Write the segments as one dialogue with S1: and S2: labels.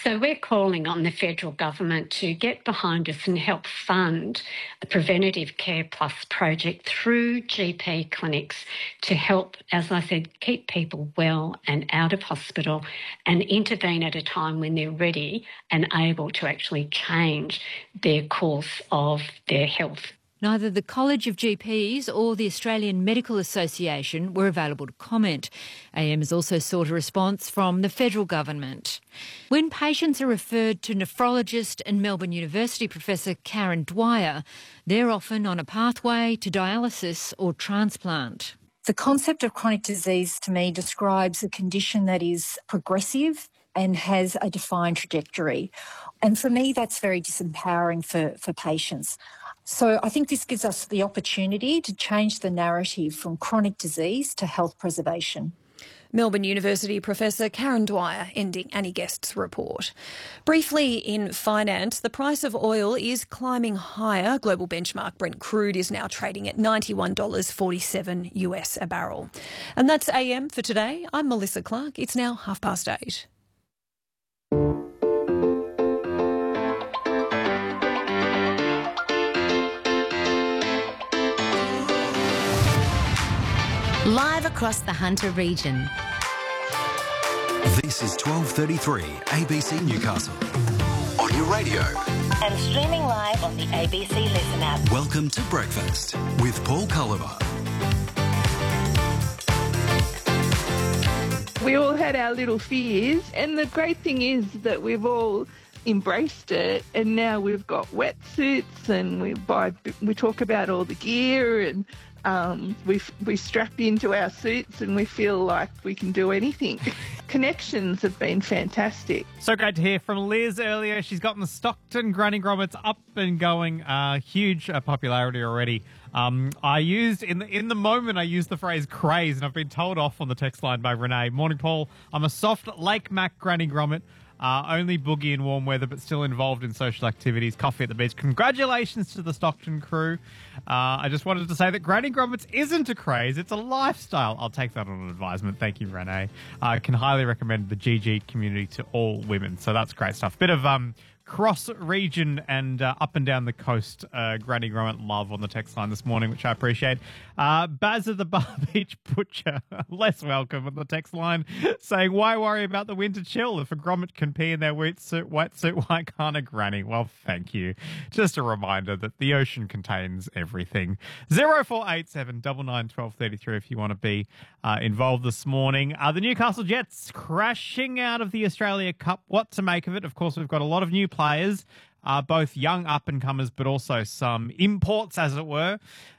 S1: So we're calling on the federal government to get behind us and help fund a Preventative Care Plus project through GP clinics to help, as I said, keep people well and out of hospital and intervene at a time when they're ready and able to actually change their course of their health.
S2: Neither the College of GPs or the Australian Medical Association were available to comment. AM has also sought a response from the federal government. When patients are referred to nephrologist and Melbourne University professor Karen Dwyer, they're often on a pathway to dialysis or transplant.
S3: The concept of chronic disease to me describes a condition that is progressive and has a defined trajectory. And for me, that's very disempowering for patients. So I think this gives us the opportunity to change the narrative from chronic disease to health preservation.
S4: Melbourne University professor Karen Dwyer ending Annie Guest's report. Briefly in finance, the price of oil is climbing higher. Global benchmark Brent crude is now trading at $91.47 US a barrel. And that's AM for today. I'm Melissa Clark. It's now 8:30.
S5: Live across the Hunter region.
S6: This is 12:33 ABC Newcastle. On your radio.
S5: And streaming live on the ABC Listen app.
S6: Welcome to Breakfast with Paul Culliver.
S7: We all had our little fears, and the great thing is that we've all embraced it, and now we've got wetsuits, and we talk about all the gear, and we strap into our suits and we feel like we can do anything. Connections have been fantastic.
S8: So great to hear from Liz earlier. She's gotten the Stockton Granny Grommets up and going. Huge popularity already. I used in the moment I used the phrase craze, and I've been told off on the text line by Renee. Morning, Paul. I'm a soft Lake Mac Granny Grommet. Only boogie in warm weather, but still involved in social activities. Coffee at the beach. Congratulations to the Stockton crew. I just wanted to say that Granny Grommets isn't a craze, it's a lifestyle. I'll take that on an advisement. Thank you, Renee. I can highly recommend the GG community to all women. So that's great stuff. Bit of cross-region and up and down the coast Granny Grommet love on the text line this morning, which I appreciate. Baz of the Bar Beach Butcher, less welcome on the text line, saying, why worry about the winter chill if a grommet can pee in their wetsuit, why can't a granny? Well, thank you. Just a reminder that the ocean contains everything. 0487 99 12 33 if you want to be involved this morning. The Newcastle Jets crashing out of the Australia Cup. What to make of it? Of course, we've got a lot of new players, both young up-and-comers but also some imports, as it were.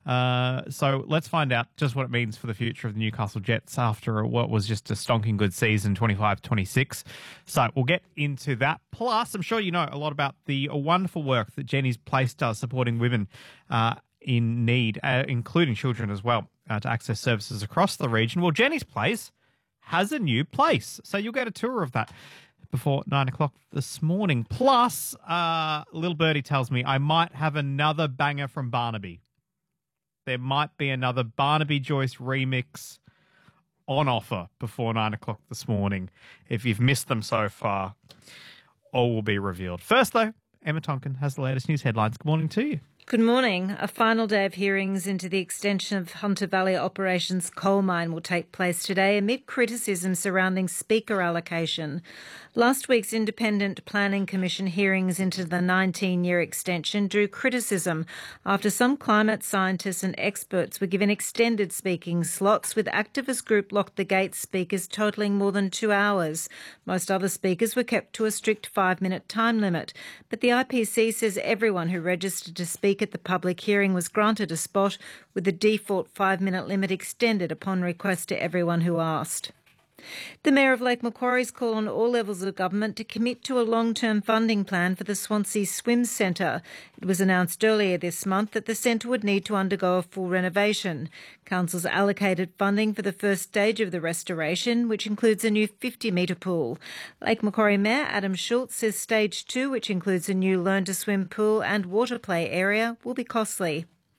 S8: So let's find out just what it means for the future of the Newcastle Jets after what was just a stonking good season, 25-26. So we'll get into that. Plus, I'm sure you know a lot about the wonderful work that Jenny's Place does supporting women in need, including children as well, to access services across the region. Well, Jenny's Place has a new place, so you'll get a tour of that before 9 o'clock this morning. Plus, Little Birdie tells me I might have another banger from Barnaby. There might be another Barnaby Joyce remix on offer before 9 o'clock this morning. If you've missed them so far, all will be revealed. First, though, Emma Tonkin has the latest news headlines. Good morning to you.
S9: Good morning. A final day of hearings into the extension of Hunter Valley Operations coal mine will take place today amid criticism surrounding speaker allocation. Last week's Independent Planning Commission hearings into the 19-year extension drew criticism after some climate scientists and experts were given extended speaking slots, with activist group Lock the Gates speakers totalling more than 2 hours. Most other speakers were kept to a strict 5-minute time limit. But the IPC says everyone who registered to speak at the public hearing was granted a spot, with the default 5-minute limit extended upon request to everyone who asked. The Mayor of Lake Macquarie's call on all levels of government to commit to a long-term funding plan for the Swansea Swim Centre. It was announced earlier this month that the centre would need to undergo a full renovation. Council's allocated funding for the first stage of the restoration, which includes a new 50-metre pool. Lake Macquarie Mayor Adam Schultz says Stage 2, which includes a new learn-to-swim pool and water play area, will be costly.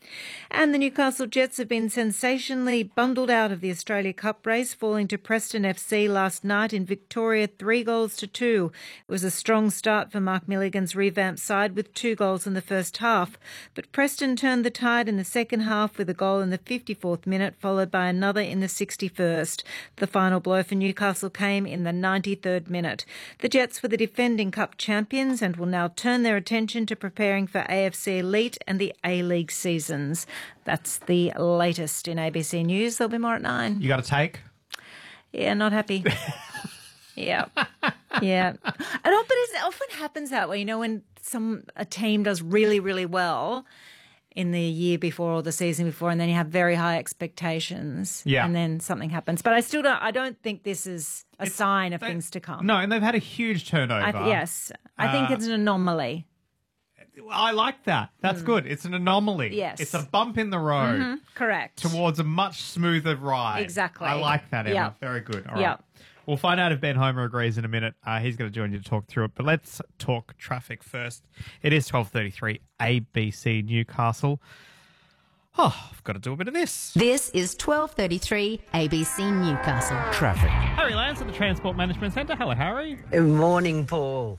S9: And the Newcastle Jets have been sensationally bundled out of the Australia Cup race, falling to Preston FC last night in Victoria 3-2. It was a strong start for Mark Milligan's revamped side with 2 goals in the first half. But Preston turned the tide in the second half with a goal in the 54th minute, followed by another in the 61st. The final blow for Newcastle came in the 93rd minute. The Jets were the defending Cup champions and will now turn their attention to preparing for AFC Elite and the A-League seasons. That's the latest in ABC News. There'll be more at 9.
S8: You got a take?
S9: Yeah, not happy. Yeah. Yeah. But it often happens that way, you know, when a team does really, really well in the year before or the season before, and then you have very high expectations. Yeah. And then something happens. But I don't think this is a sign of things to come.
S8: No, and they've had a huge turnover.
S9: Yes. I think it's an anomaly.
S8: I like that. That's good. It's an anomaly.
S9: Yes.
S8: It's a bump in the road.
S9: Mm-hmm. Correct.
S8: Towards a much smoother ride.
S9: Exactly.
S8: I like that, Emma.
S9: Yep.
S8: Very good. All right.
S9: Yep.
S8: We'll find out if Ben Homer agrees in a minute. He's going to join you to talk through it. But let's talk traffic first. It is 12:33 ABC Newcastle. Oh, I've got to do a bit of this.
S10: This is 12:33 ABC Newcastle.
S6: Traffic.
S8: Harry Lance at the Transport Management Centre. Hello, Harry.
S11: Good morning, Paul.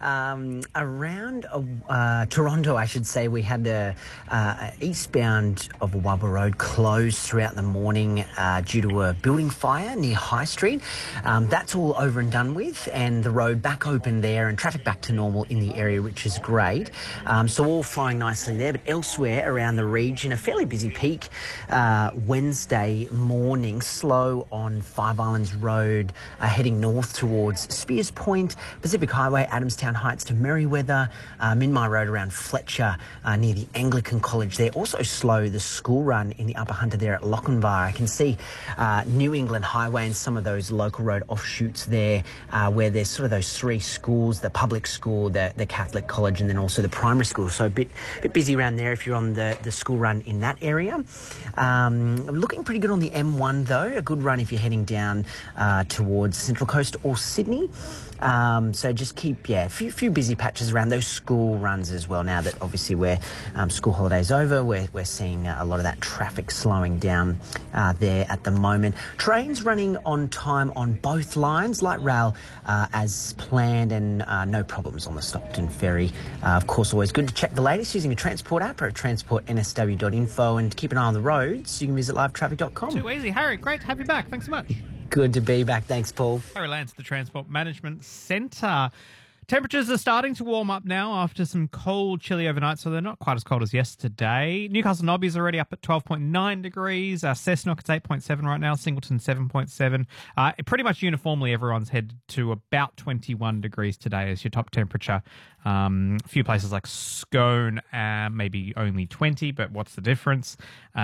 S11: Around Toronto, I should say, we had eastbound of Wubba Road closed throughout the morning due to a building fire near High Street. That's all over and done with, and the road back open there and traffic back to normal in the area, which is great. So all flowing nicely there, but elsewhere around the region, a fairly busy peak Wednesday morning, slow on Five Islands Road, heading north towards Spears Point, Pacific Highway, Adamstown Heights to Merriweather, Minmar Road around Fletcher near the Anglican College there. Also slow, the school run in the Upper Hunter there at Lochinvar. I can see New England Highway and some of those local road offshoots there where there's sort of those 3 schools, the public school, the Catholic College, and then also the primary school. So a bit busy around there if you're on the school run in that area. Looking pretty good on the M1 though, a good run if you're heading down towards Central Coast or Sydney. So just keep, a few busy patches around those school runs as well. Now that obviously we're school holidays over, we're seeing a lot of that traffic slowing down there at the moment. Trains running on time on both lines, light rail as planned, and no problems on the Stockton Ferry. Of course, always good to check the latest using a Transport app or at transportnsw.info, and keep an eye on the roads. You can visit livetraffic.com.
S8: Too easy. Harry, great to have you back. Thanks so much.
S11: Good to be back. Thanks, Paul.
S8: Harry Lance, the Transport Management Centre. Temperatures are starting to warm up now after some cold, chilly overnight, so they're not quite as cold as yesterday. Newcastle Nobby's already up at 12.9 degrees. Cessnock, it's 8.7 right now. Singleton, 7.7. Pretty much uniformly, everyone's headed to about 21 degrees today as your top temperature. A few places like Scone, maybe only 20, but what's the difference?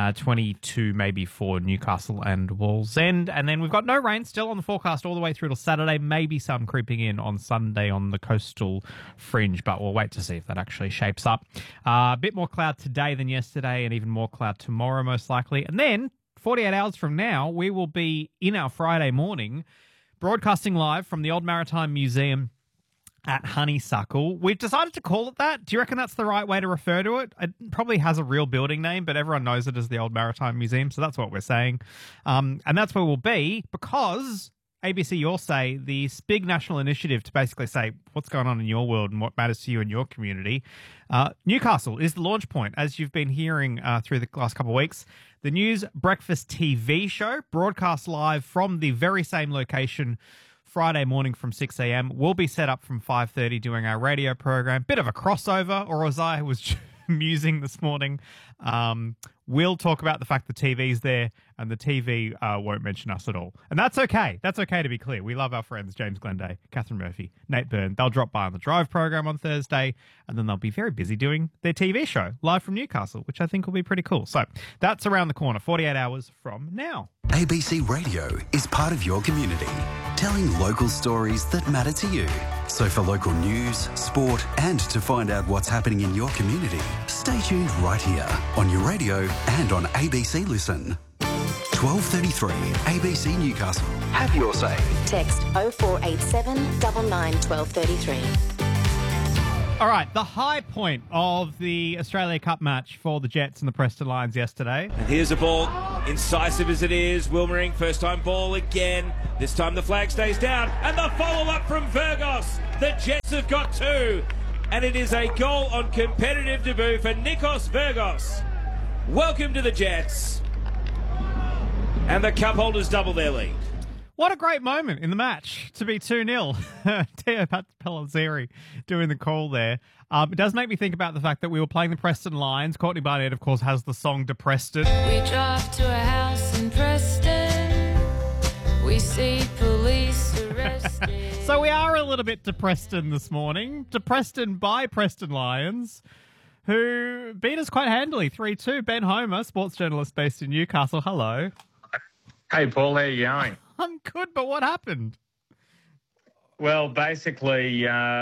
S8: 22 maybe for Newcastle and Wallsend. And then we've got no rain still on the forecast all the way through till Saturday, maybe some creeping in on Sunday on the coastal fringe, but we'll wait to see if that actually shapes up. A bit more cloud today than yesterday, and even more cloud tomorrow most likely. And then 48 hours from now, we will be in our Friday morning broadcasting live from the Old Maritime Museum at Honeysuckle. We've decided to call it that. Do you reckon that's the right way to refer to it? It probably has a real building name, but everyone knows it as the Old Maritime Museum, so that's what we're saying. And that's where we'll be because ABC Your Say, this big national initiative to basically say what's going on in your world and what matters to you and your community. Newcastle is the launch point, as you've been hearing through the last couple of weeks. The News Breakfast TV show, broadcast live from the very same location Friday morning from 6 a.m. We'll be set up from 5:30 doing our radio program. Bit of a crossover, or as I was musing this morning, we'll talk about the fact the TV's there and the TV won't mention us at all. And that's okay. That's okay, to be clear. We love our friends James Glenday, Catherine Murphy, Nate Byrne. They'll drop by on the Drive program on Thursday, and then they'll be very busy doing their TV show live from Newcastle, which I think will be pretty cool. So that's around the corner, 48 hours from now.
S6: ABC Radio is part of your community, telling local stories that matter to you. So for local news, sport, and to find out what's happening in your community, stay tuned right here on your radio and on ABC Listen. 12:33 ABC Newcastle. Have your say.
S5: Text 0487 99 1233.
S8: All right, the high point of the Australia Cup match for the Jets and the Preston Lions yesterday.
S12: And here's a ball, incisive as it is. Wilmering, first time ball again. This time the flag stays down. And the follow-up from Virgos. The Jets have got two. And it is a goal on competitive debut for Nikos Virgos. Welcome to the Jets. And the cup holders double their lead.
S8: What a great moment in the match to be 2-0. Teo Pellizzeri doing the call there. It does make me think about the fact that we were playing the Preston Lions. Courtney Barnett, of course, has the song Depreston.
S13: We drive to a house in Preston. We see police arrested.
S8: So we are a little bit Depreston this morning. Depreston by Preston Lions, who beat us quite handily, 3-2. Ben Homer, sports journalist based in Newcastle. Hello.
S14: Hey, Paul, how you going?
S8: I'm good, but what happened?
S14: Well, basically,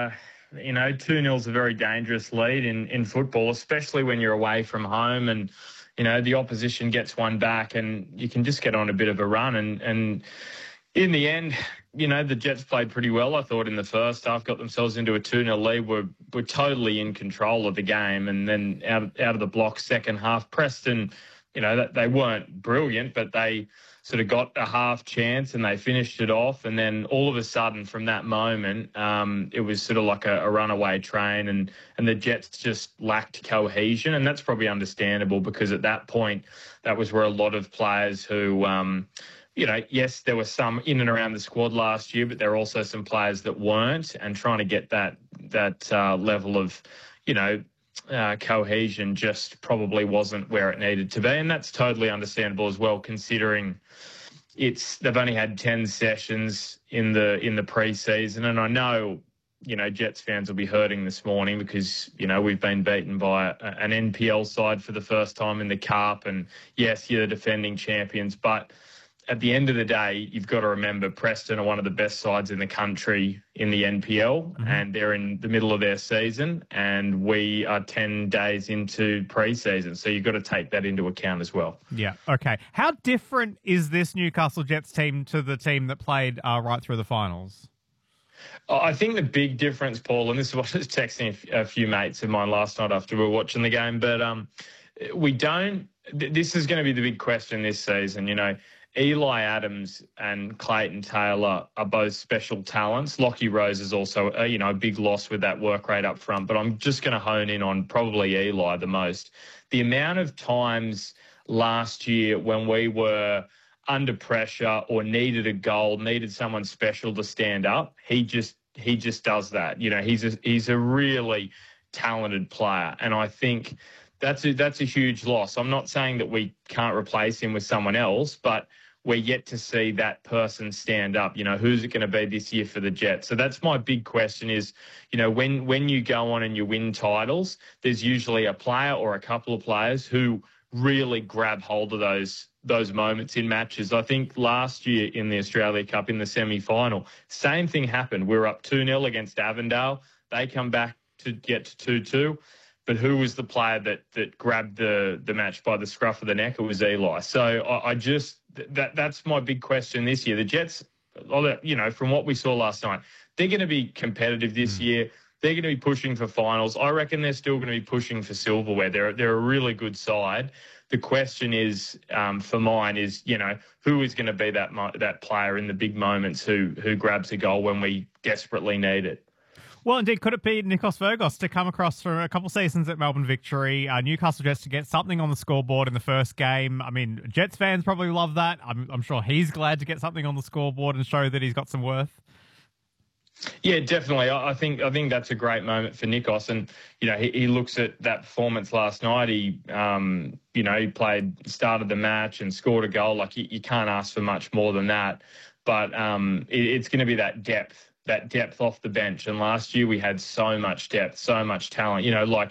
S14: 2-0 is a very dangerous lead in football, especially when you're away from home and, the opposition gets one back and you can just get on a bit of a run. And in the end, the Jets played pretty well, I thought, in the first half, got themselves into a 2-0 lead, were totally in control of the game. And then out of the block, second half, Preston, they weren't brilliant, but they sort of got a half chance and they finished it off. And then all of a sudden from that moment, it was sort of like a runaway train and the Jets just lacked cohesion. And that's probably understandable because at that point, that was where a lot of players who, yes, there were some in and around the squad last year, but there were also some players that weren't, and trying to get that level of, cohesion just probably wasn't where it needed to be. And that's totally understandable as well, considering they've only had 10 sessions in the pre-season. And I know, Jets fans will be hurting this morning because, we've been beaten by an NPL side for the first time in the Cup. And yes, you're the defending champions, but at the end of the day, you've got to remember Preston are one of the best sides in the country in the NPL, and they're in the middle of their season, and we are 10 days into pre-season. So you've got to take that into account as well.
S8: Yeah, okay. How different is this Newcastle Jets team to the team that played right through the finals?
S14: I think the big difference, Paul, and this is what I was texting a few mates of mine last night after we were watching the game, but this is going to be the big question this season, Eli Adams and Clayton Taylor are both special talents. Lockie Rose is also, a big loss with that work rate up front, but I'm just going to hone in on probably Eli the most. The amount of times last year when we were under pressure or needed a goal, needed someone special to stand up, he just does that. He's a really talented player, and I think that's a huge loss. I'm not saying that we can't replace him with someone else, but we're yet to see that person stand up. Who's it going to be this year for the Jets? So that's my big question is, when you go on and you win titles, there's usually a player or a couple of players who really grab hold of those moments in matches. I think last year in the Australia Cup in the semi-final, same thing happened. We were up 2-0 against Avondale. They come back to get to 2-2. But who was the player that grabbed the match by the scruff of the neck? It was Eli. So that's my big question this year. The Jets, from what we saw last night, they're going to be competitive this year. They're going to be pushing for finals. I reckon they're still going to be pushing for silverware. They're a really good side. The question is, for mine, is who is going to be that player in the big moments who grabs a goal when we desperately need it.
S8: Well, indeed, could it be Nikos Virgos to come across for a couple of seasons at Melbourne Victory, Newcastle Jets to get something on the scoreboard in the first game? I mean, Jets fans probably love that. I'm sure he's glad to get something on the scoreboard and show that he's got some worth.
S14: Yeah, definitely. I think that's a great moment for Nikos, and he looks at that performance last night. He started the match and scored a goal. Like you can't ask for much more than that. But it's going to be that depth off the bench. And last year we had so much depth, so much talent.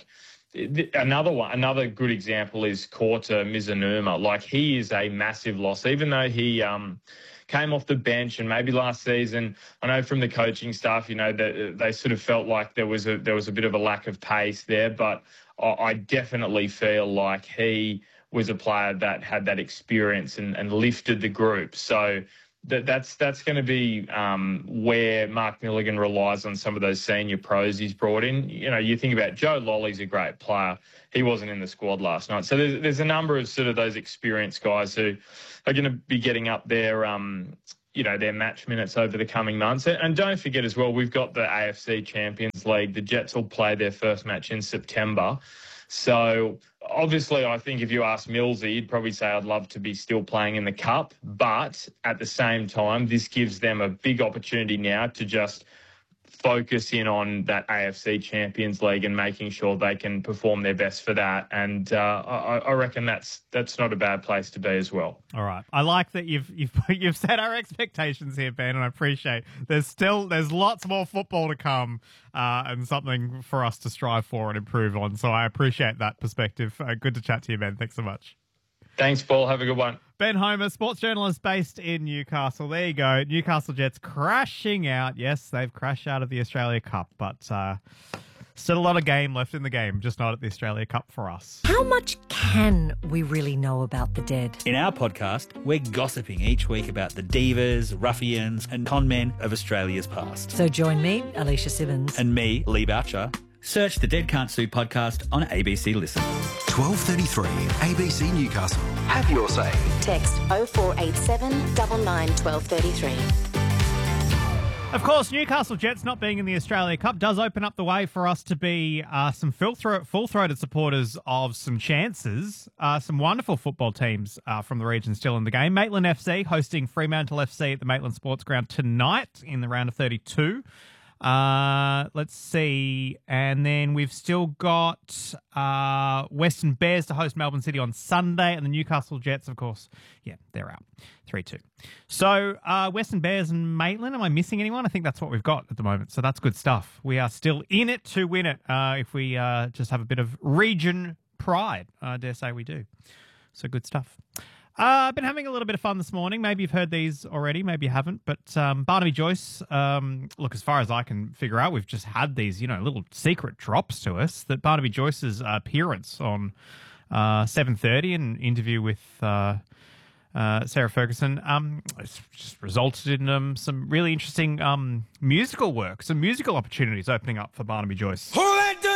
S14: Another good example is Korta Mizunuma. Like he is a massive loss, even though he came off the bench, and maybe last season, I know from the coaching staff, that they sort of felt like there was a bit of a lack of pace there, but I definitely feel like he was a player that had that experience and lifted the group. So that's going to be where Mark Milligan relies on some of those senior pros he's brought in. You know, you think about Joe Lolly's a great player. He wasn't in the squad last night. So there's a number of sort of those experienced guys who are going to be getting up their their match minutes over the coming months. And don't forget as well, we've got the AFC Champions League. The Jets will play their first match in September. So obviously, I think if you ask Millsy, he'd probably say, I'd love to be still playing in the Cup. But at the same time, this gives them a big opportunity now to just focus in on that AFC Champions League and making sure they can perform their best for that. And I reckon that's not a bad place to be as well.
S8: All right. I like that you've set our expectations here, Ben, and I appreciate there's lots more football to come and something for us to strive for and improve on. So I appreciate that perspective. Good to chat to you, Ben. Thanks so much.
S14: Thanks, Paul. Have a good one.
S8: Ben Homer, sports journalist based in Newcastle. There you go. Newcastle Jets crashing out. Yes, they've crashed out of the Australia Cup, but still a lot of game left in the game, just not at the Australia Cup for us.
S15: How much can we really know about the dead?
S16: In our podcast, we're gossiping each week about the divas, ruffians and con men of Australia's past.
S15: So join me, Alicia Simmons.
S16: And me, Lee Boucher. Search the Dead Can't Sue podcast on ABC Listen.
S6: 12:33 ABC Newcastle. Have your say.
S5: Text 0487 99 1233.
S8: Of course, Newcastle Jets not being in the Australia Cup does open up the way for us to be some full-throated supporters of some chances. Some wonderful football teams from the region still in the game. Maitland FC hosting Fremantle FC at the Maitland Sports Ground tonight in the round of 32. Let's see. And then we've still got Western Bears to host Melbourne City on Sunday, and the Newcastle Jets, of course, yeah, they're out 3-2. So Western Bears and Maitland, am I missing anyone? I think that's what we've got at the moment, so that's good stuff. We are still in it to win it if we just have a bit of region pride. I dare say we do. So good stuff. I've been having a little bit of fun this morning. Maybe you've heard these already, maybe you haven't. But Barnaby Joyce, look, as far as I can figure out, we've just had these, little secret drops to us that Barnaby Joyce's appearance on 7:30, an interview with Sarah Ferguson, it's just resulted in some really interesting musical work, some musical opportunities opening up for Barnaby Joyce.
S17: Who let the